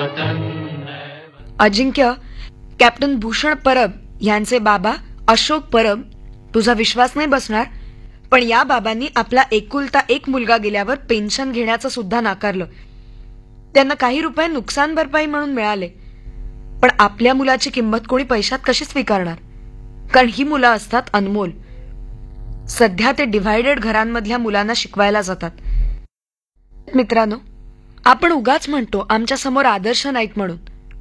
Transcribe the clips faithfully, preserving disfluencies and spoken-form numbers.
अजिंक्य, captain Bhushan Parab यांचे बाबा अशोक परब, तुझा विश्वास नाही बसणार, पण या बाबांनी आपला एकुलता एक मुलगा गेल्यावर पेन्शन घेण्याचं सुद्धा नाकारलं. त्यांना काही रुपये नुकसान भरपाई म्हणून मिळाले, पण आपल्या मुलाची किंमत कोणी पैशात कशी स्वीकारणार? कारण ही मुलं असतात अनमोल. सध्या ते डिव्हायडेड घरांमधल्या मुलांना शिकवायला जातात. मित्रांनो, आपण उगाच म्हणतो आमच्या समोर आदर्श नाहीत म्हणून,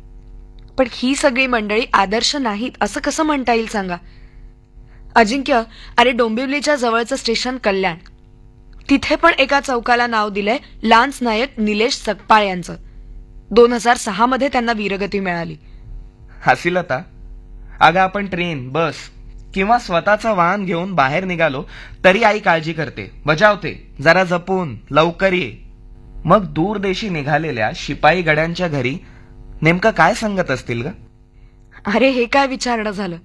पण ही सगळी मंडळी आदर्श नाहीत असं कसं म्हणता येईल सांगा? अजिंक्य, अरे डोंबिवलीच्या जवळचं स्टेशन कल्याण, तिथे पण एका चौकाला नाव दिलंय लान्स नायक निलेश सकपाळ यांचं. दोन हजार सहा मध्ये त्यांना वीरगती मिळाली. हसीलता, अगं आपण ट्रेन, बस किंवा स्वतःचं वाहन घेऊन बाहेर निघालो तरी आई काळजी करते, बजावते, जरा जपून, लवकर ये. मग दूरदेशी निघालेल्या शिपाई गड्यांच्या घरी नेमकं काय सांगत असतील ग? अरे हे काय विचारणं झालं.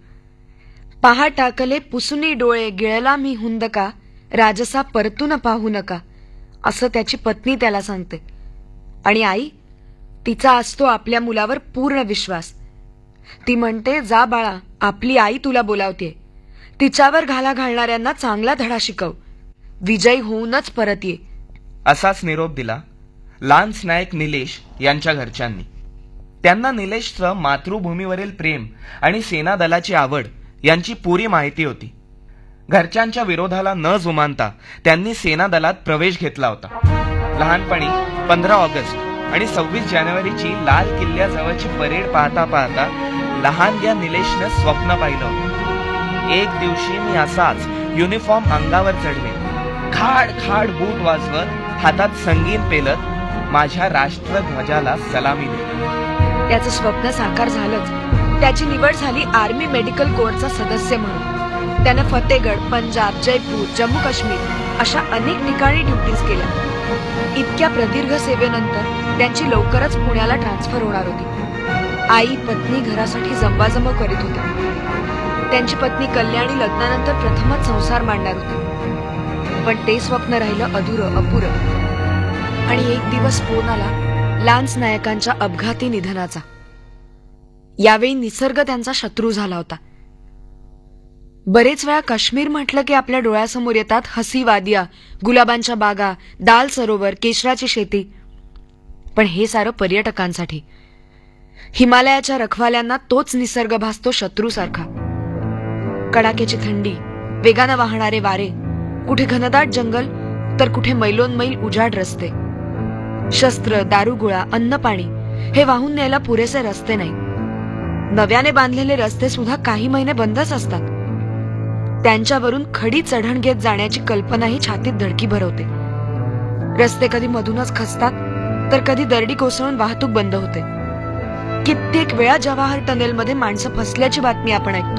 पहा टाकले पुसुनी डोळे, गिळला मी हुंदका, राजसा परतून पाहू नका, असं त्याची पत्नी त्याला सांगते. आणि आई, तिचा असतो आपल्या मुलावर पूर्ण विश्वास. ती म्हणते, जा बाळा, आपली आई तुला बोलावते, तिच्यावर घाला घालणाऱ्यांना चांगला धडा शिकव, विजयी होऊनच परत ये. असाच निरोप दिला लान्स नायक निलेश यांच्या घरच्यांनी. त्यांना निलेशचं मातृभूमीवरील प्रेम आणि सेना दलाची आवड यांची पुरी माहिती होती. घरच्यांच्या विरोधाला न जुमानता त्यांनी सेना दलात प्रवेश घेतला होता. लहानपणी पंधरा ऑगस्ट आणि सव्वीस जानेवारीची लाल किल्ल्याजवळची परेड पाहता पाहता लहान या निलेशनं स्वप्न पाहिलं होतं. एक दिवशी मी असाच युनिफॉर्म अंगावर चढले, खाड खाड बूट वाजवत, हातात संगीत पेलत माझ्या राष्ट्रध्वजाला सलामी दिली. त्याचं स्वप्न साकार झालंच. त्याची निवड झाली आर्मी मेडिकल कोअरचा सदस्य म्हणून. त्याने फतेगड, पंजाब, जयपूर, जम्मू काश्मीर अशा अनेक ठिकाणी ड्युटीज केल्या. इतक्या प्रदीर्घ सेवेनंतर त्यांची लवकरच पुण्याला ट्रान्सफर होणार होती. आई पत्नी घरासाठी जमवाजमव करीत होती. त्यांची पत्नी कल्याणी लग्नानंतर प्रथमच संसार मांडणार होती, पण ते स्वप्न राहिलं अधुरं, अपुरं. आणि एक दिवस फोन आला लान्स नायकांच्या अपघाती निधनाचा. यावेळी निसर्ग त्यांचा शत्रू झाला होता. बरेच वेळा काश्मीर म्हटलं की आपल्या डोळ्यासमोर येतात हसी वादिया, गुलाबांच्या बागा, दाल सरोवर, केशराची शेती. पण हे सारं पर्यटकांसाठी. हिमालयाच्या रखवाल्यांना तोच निसर्ग भासतो शत्रूसारखा. कडाक्याची थंडी, वेगानं वाहणारे वारे, कुठे घनदाट जंगल तर कुठे मैलोनमैल उजाड रस्ते. शस्त्र, दारुगोळा, अन्न पाणी हे वाहून न्यायला पुरेसे रस्ते नाही. नव्याने बांधलेले रस्ते सुद्धा काही महिने बंदच असतात. त्यांच्यावरून खडी चढण घेत जाण्याची कल्पनाही छातीत धडकी भरवते. रस्ते कधी मधूनच खचतात तर कधी दरडी कोसळून वाहतूक बंद होते. कित्येक वेळा जवाहर टनेलमध्ये माणसं फसल्याची बातमी आपण ऐकतो.